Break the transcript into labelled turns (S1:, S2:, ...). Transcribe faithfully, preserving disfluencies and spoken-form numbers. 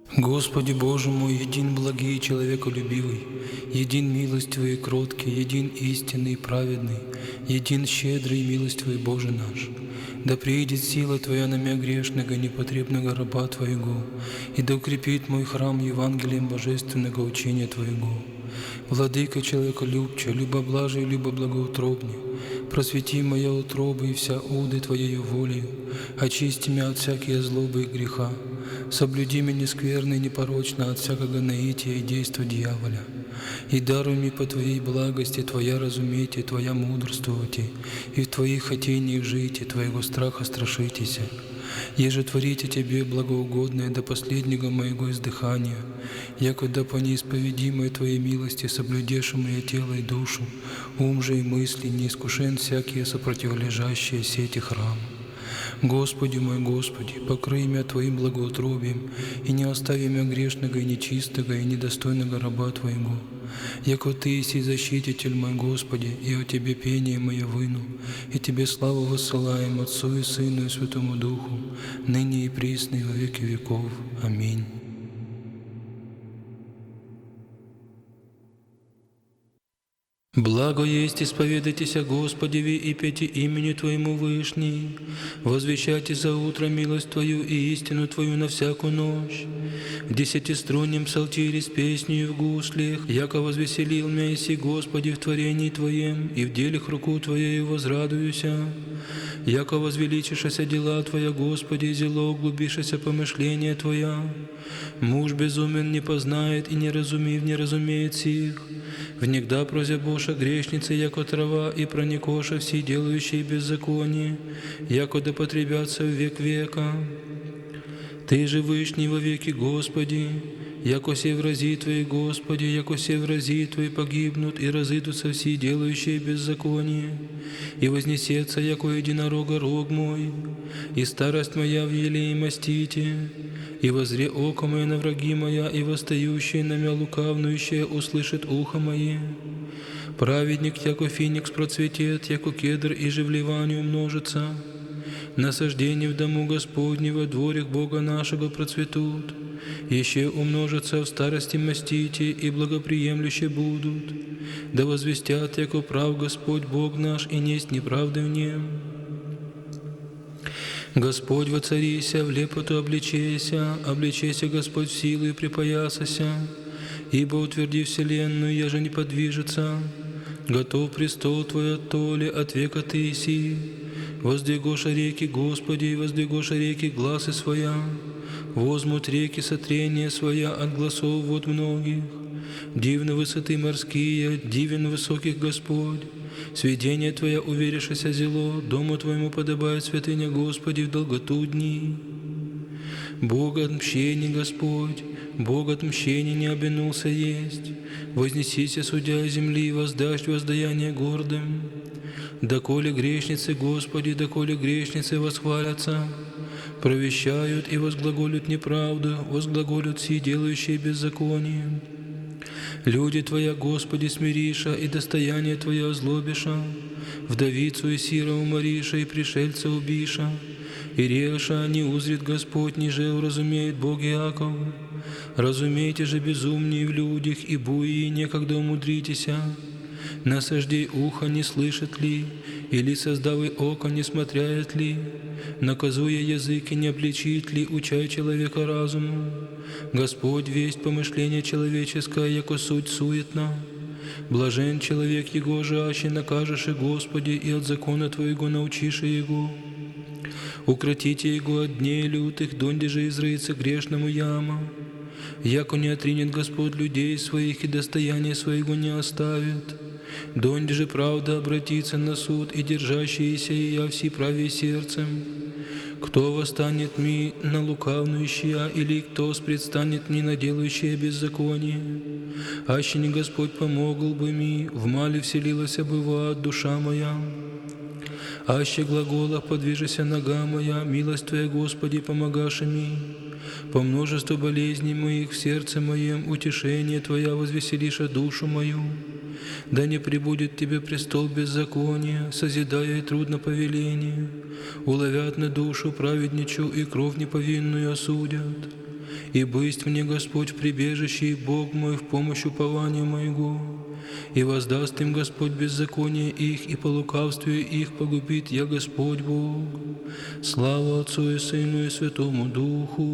S1: Господи Боже мой, един благий, человеколюбивый, един милостивый и кроткий, един истинный и праведный, един щедрый и милостивый Боже наш. Да приидет сила Твоя на мя грешного и непотребного раба Твоего, и да укрепит мой храм Евангелием божественного учения Твоего. Владыка человеколюбче, любоблажий, любоблагоутробнее, просвети моя утроба и вся уды Твоею волею, очисти меня от всякие злобы и греха, соблюди меня скверно и непорочно от всякого наития и действа дьяволя, и даруй мне по Твоей благости Твоя разуметь и Твоя мудрствовать, и в Твоих хотениях жить, и Твоего страха страшитеся. Еже творите Тебе благоугодное до последнего моего издыхания, яко да по неисповедимой Твоей милости соблюдешь мое тело и душу, ум же и мысли, не искушен всякие сопротивлежащие сети храма. Господи мой Господи, покрой меня Твоим благоутробием, и не остави меня грешного и нечистого и недостойного раба Твоего. Яко Ты сей защититель мой Господи, и о Тебе пение мое выну, и Тебе славу воссылаем Отцу и Сыну и Святому Духу, ныне и присно и во веки веков. Аминь. Благо есть исповедайтеся Господеви и пейте имени Твоему Вышний, возвещайте за утро милость Твою и истину Твою на всякую ночь. В десятиструнном псалтире с песнею в гуслях, яко возвеселил меня иси Господи в творении Твоем, и в делах руку Твоею возрадуюся. Яко возвеличишася дела Твоя, Господи, и зело углубишася помышления Твоя. Муж безумен не познает и не разумив не разумеет сих. Внегда прозябоша грешницы, яко трава, и проникоша все делающие беззаконие, яко да потребятся в век века. Ты же вышний во веки, Господи, яко се врази Твои, Господи, яко се врази Твои погибнут, и разыдутся все делающие беззаконие, и вознесется, яко единорога рог мой, и старость моя в елее мастите, и возре око мое на враги моя, и восстающие на мя лукавнующие услышит ухо мое. Праведник, яко феникс процветет, яко кедр и же в ливане умножится. Насаждение в дому Господнего, дворях Бога нашего процветут, еще умножатся в старости мастите, и благоприемлюще будут. Да возвестят, яко прав Господь Бог наш, и несть неправды в нем. Господь воцарися, в лепоту обличейся, обличейся Господь в силу и припоясася, ибо утверди вселенную, еже не подвижется. Готов престол Твой от толи, от века Ты иси. Воздвигоша реки, Господи, воздвигоша реки гласы своя, возмут реки сотрения своя от гласов вод многих. Дивны высоты морские, дивен высоких Господь. Сведение Твоя уверишься зело, дому Твоему подобает святыня Господи в долготу дней. Бог отмщений Господь, Бог отмщений не обинулся есть. Вознесися, судья земли, и воздашь воздаяние гордым. Доколе грешницы, Господи, доколе грешницы восхвалятся, провещают и возглаголют неправду, возглаголют все делающие беззаконие. Люди Твоя, Господи, смириша, и достояние Твое озлобиша, вдовицу и сира умориша, и пришельца убиша, и реша не узрит Господь, ниже уразумеет Бог Иаков. Разумейте же безумнее в людях, и буи некогда умудритеся. Насаждей ухо не слышит ли, или создавый око не смотряет ли, наказуя языки не обличит ли, учай человека разуму. Господь весть помышление человеческое, яко суть суетна. Блажен человек его жаще, накажешь и Господи, и от закона Твоего научишь его. Укротите его от дней лютых, донде же изрыется грешному яма. Яко не отринет Господь людей своих, и достояние своего не оставит. Донде же правда обратится на суд, и держащиеся я все правее сердцем. Кто восстанет ми на лукавнующие, или кто предстанет ми на делающее беззаконие? Аще не Господь помогал бы ми, в мале вселилась бы в ад душа моя. Аще глаголах подвижися нога моя, милость Твоя, Господи, помогаши ми. По множеству болезней моих в сердце моем утешение Твоя возвеселиша душу мою. Да не прибудет Тебе престол беззакония, созидая и трудно повеление. Уловят на душу праведничу, и кровь неповинную осудят. И бысть мне Господь в прибежище, и Бог мой в помощь упования моего. И воздаст им Господь беззаконие их, и по лукавствию их погубит я Господь Бог. Слава Отцу и Сыну и Святому Духу,